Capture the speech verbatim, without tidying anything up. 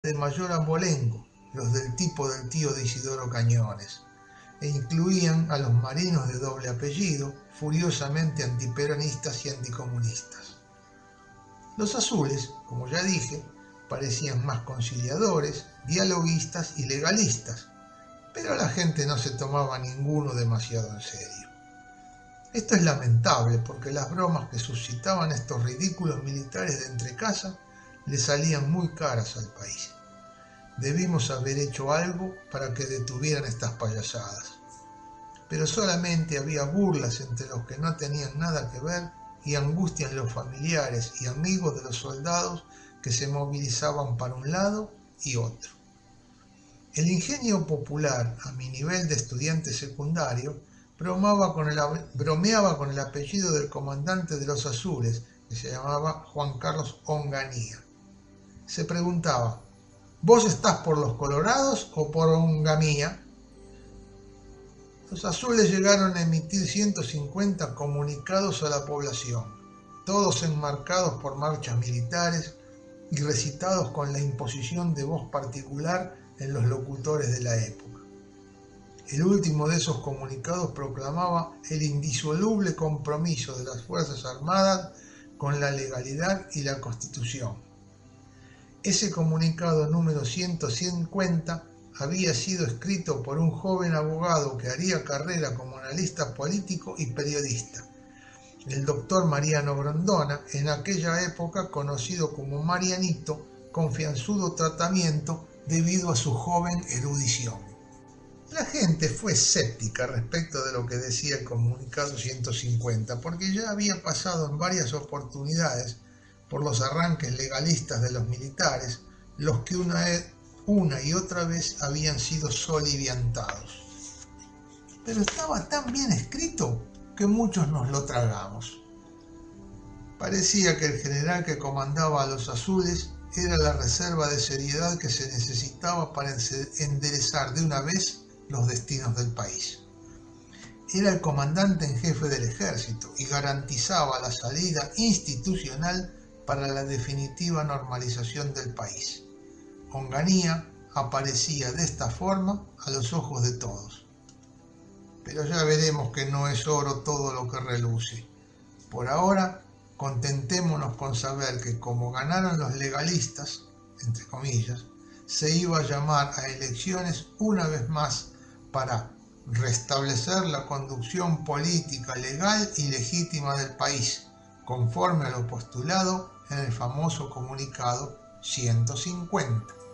de Mayor Ambolengo, los del tipo del tío de Isidoro Cañones, e incluían a los marinos de doble apellido, furiosamente antiperonistas y anticomunistas. Los azules, como ya dije, parecían más conciliadores, dialoguistas y legalistas, pero la gente no se tomaba ninguno demasiado en serio. Esto es lamentable porque las bromas que suscitaban estos ridículos militares de entrecasa le salían muy caras al país. Debimos haber hecho algo para que detuvieran estas payasadas. Pero solamente había burlas entre los que no tenían nada que ver y angustia en los familiares y amigos de los soldados que se movilizaban para un lado y otro. El ingenio popular, a mi nivel de estudiante secundario, bromeaba con el, bromeaba con el apellido del comandante de los azules, que se llamaba Juan Carlos Onganía. Se preguntaba: ¿vos estás por los colorados o por Onganía? Los azules llegaron a emitir ciento cincuenta comunicados a la población, todos enmarcados por marchas militares y recitados con la imposición de voz particular en los locutores de la época. El último de esos comunicados proclamaba el indisoluble compromiso de las Fuerzas Armadas con la legalidad y la Constitución. Ese comunicado número ciento cincuenta había sido escrito por un joven abogado que haría carrera como analista político y periodista, el doctor Mariano Grondona, en aquella época conocido como Marianito, confianzudo tratamiento debido a su joven erudición. La gente fue escéptica respecto de lo que decía el comunicado ciento cincuenta, porque ya había pasado en varias oportunidades por los arranques legalistas de los militares, los que una, una y otra vez habían sido soliviantados. Pero estaba tan bien escrito que muchos nos lo tragamos. Parecía que el general que comandaba a los azules era la reserva de seriedad que se necesitaba para enderezar de una vez los destinos del país. Era el comandante en jefe del ejército y garantizaba la salida institucional para la definitiva normalización del país. Onganía aparecía de esta forma a los ojos de todos. Pero ya veremos que no es oro todo lo que reluce. Por ahora, contentémonos con saber que como ganaron los legalistas, entre comillas, se iba a llamar a elecciones una vez más para restablecer la conducción política legal y legítima del país, conforme a lo postulado en el famoso comunicado ciento cincuenta.